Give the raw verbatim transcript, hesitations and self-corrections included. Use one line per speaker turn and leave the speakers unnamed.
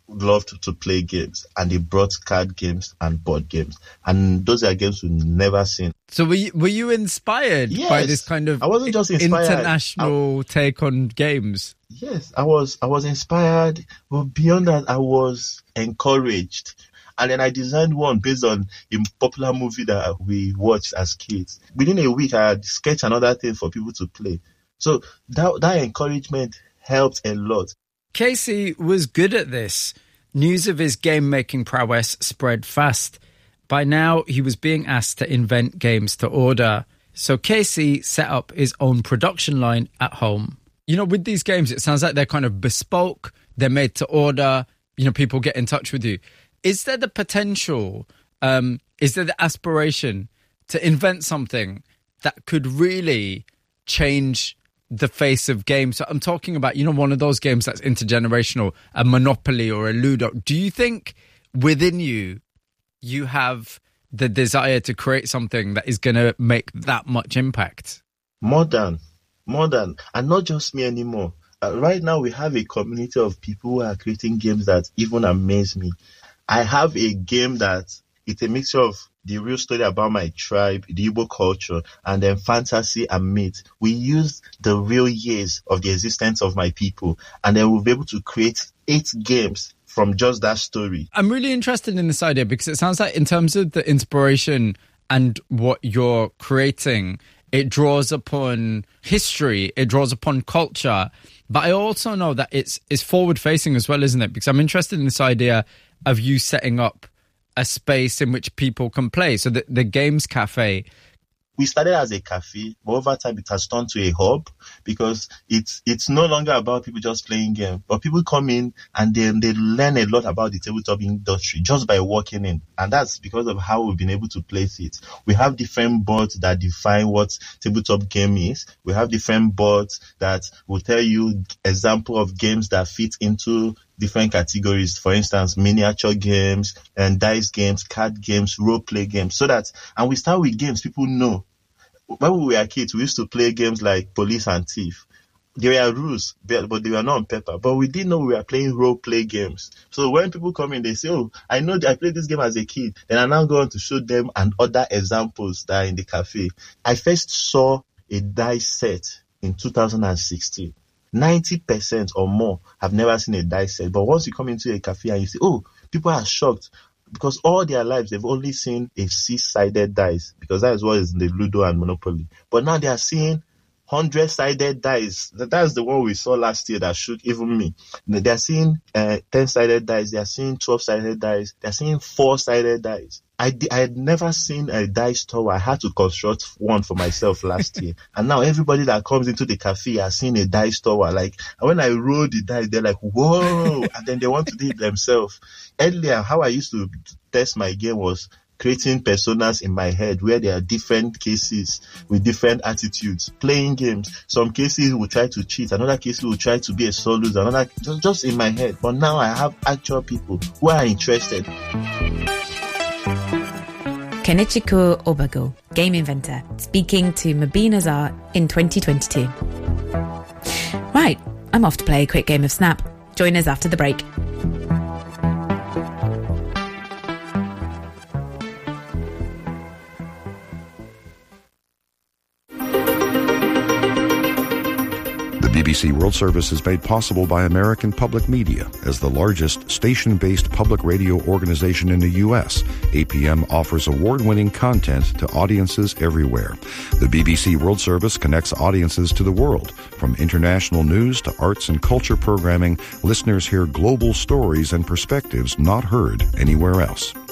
loved to play games, and they brought card games and board games, and those are games we've never seen.
So were you, were you inspired
yes.
by this kind of
I wasn't just inspired.
international I, take on games?
Yes, I was. I was inspired, but beyond that, I was encouraged. And then I designed one based on a popular movie that we watched as kids. Within a week, I had sketched another thing for people to play. So that that encouragement helped a lot.
Casey was good at this. News of his game-making prowess spread fast. By now, he was being asked to invent games to order. So Casey set up his own production line at home. You know, with these games, it sounds like they're kind of bespoke. They're made to order. You know, people get in touch with you. Is there the potential, um, is there the aspiration to invent something that could really change the face of games? So I'm talking about, you know, one of those games that's intergenerational, a Monopoly or a Ludo. Do you think within you, you have the desire to create something that is going to make that much impact?
More than, more than, and not just me anymore. Uh, right now, we have a community of people who are creating games that even amaze me. I have a game that it's a mixture of the real story about my tribe, the Igbo culture, and then fantasy and myth. We use the real years of the existence of my people, and then we'll be able to create eight games from just that story.
I'm really interested in this idea because it sounds like in terms of the inspiration and what you're creating, it draws upon history, it draws upon culture. But I also know that it's it's forward-facing as well, isn't it? Because I'm interested in this idea of you setting up a space in which people can play. So the, the Games Cafe.
We started as a cafe, but over time it has turned to a hub because it's it's no longer about people just playing games, but people come in and then they learn a lot about the tabletop industry just by walking in. And that's because of how we've been able to place it. We have different boards that define what tabletop game is. We have different boards that will tell you example of games that fit into different categories. For instance, miniature games and dice games, card games, role play games. So that, and we start with games people know. When we were kids, we used to play games like police and thief. There were rules, but they were not on paper. But we didn't know we were playing role play games. So when people come in, they say, "Oh, I know I played this game as a kid." Then I now go on to show them and other examples that are in the cafe. I first saw a dice set in two thousand sixteen. ninety percent or more have never seen a dice set. But once you come into a cafe and you see, oh, people are shocked because all their lives they've only seen a six-sided dice because that is what is in the Ludo and Monopoly. But now they are seeing hundred-sided dice. That's the one we saw last year that shook even me. They are seeing uh, ten-sided dice. They are seeing twelve-sided dice. They are seeing four-sided dice. I, I had never seen a dice tower. I had to construct one for myself last year. And now everybody that comes into the cafe has seen a dice tower. Like, when I roll the dice, they're like, whoa! And then they want to do it themselves. Earlier, how I used to test my game was creating personas in my head where there are different cases with different attitudes, playing games. Some cases will try to cheat, another cases will try to be a solo loser, another just, just in my head. But now I have actual people who are interested.
Kenichiko Obago, game inventor, speaking to Mabie Nazar in twenty twenty-two. Right, I'm off to play a quick game of Snap. Join us after the break.
B B C World Service is made possible by American Public Media. As the largest station-based public radio organization in the U S, A P M offers award-winning content to audiences everywhere. The B B C World Service connects audiences to the world. From international news to arts and culture programming, listeners hear global stories and perspectives not heard anywhere else.